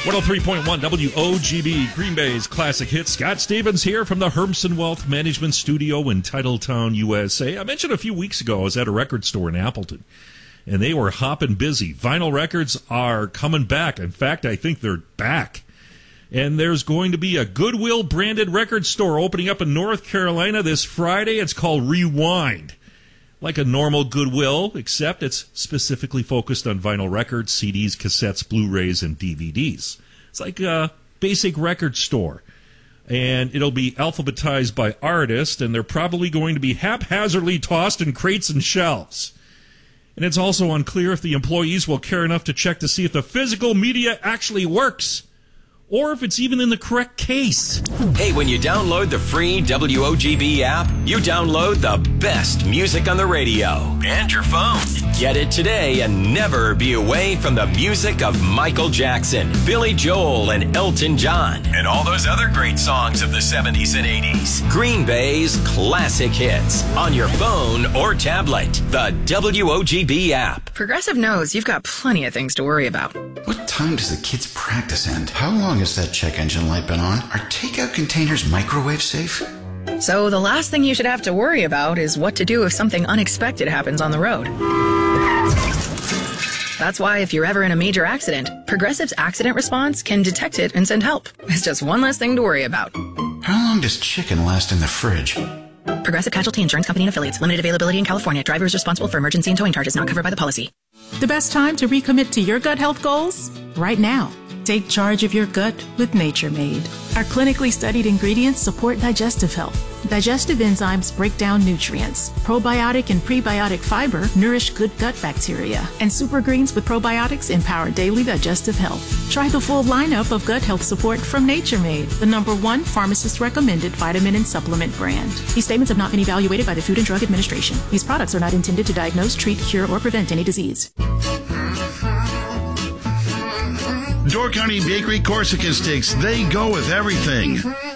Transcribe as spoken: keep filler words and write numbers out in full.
one oh three point one W O G B, Green Bay's classic hit. Scott Stevens here from the Hermson Wealth Management Studio in Titletown, U S A. I mentioned a few weeks ago I was at a record store in Appleton, and they were hopping busy. Vinyl records are coming back. In fact, I think they're back. And there's going to be a Goodwill branded record store opening up in North Carolina this Friday. It's called Rewind. Like a normal Goodwill, except it's specifically focused on vinyl records, C Ds, cassettes, Blu-rays, and D V Ds. It's like a basic record store. And it'll be alphabetized by artist, and they're probably going to be haphazardly tossed in crates and shelves. And it's also unclear if the employees will care enough to check to see if the physical media actually works, or if it's even in the correct case. Hey, when you download the free W O G B app, you download the best music on the radio and your phone. Get it today and never be away from the music of Michael Jackson, Billy Joel, and Elton John, and all those other great songs of the seventies and eighties. Green Bay's classic hits on your phone or tablet. The W O G B app. Progressive knows you've got plenty of things to worry about. What time does the kids' practice end? How long has that check engine light been on? Are takeout containers microwave safe? So the last thing you should have to worry about is what to do if something unexpected happens on the road. That's why if you're ever in a major accident, Progressive's accident response can detect it and send help. It's just one less thing to worry about. How long does chicken last in the fridge? Progressive Casualty Insurance Company and Affiliates. Limited availability in California. Driver is responsible for emergency and towing charges not covered by the policy. The best time to recommit to your gut health goals? Right now. Take charge of your gut with Nature Made. Our clinically studied ingredients support digestive health. Digestive enzymes break down nutrients. Probiotic and prebiotic fiber nourish good gut bacteria. And super greens with probiotics empower daily digestive health. Try the full lineup of gut health support from Nature Made, the number one pharmacist-recommended vitamin and supplement brand. These statements have not been evaluated by the Food and Drug Administration. These products are not intended to diagnose, treat, cure, or prevent any disease. Door County Bakery Corsican Sticks, they go with everything.